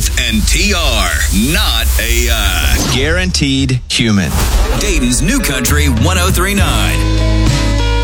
Smith and TR, not AI. Guaranteed human. Dayton's New Country 103.9.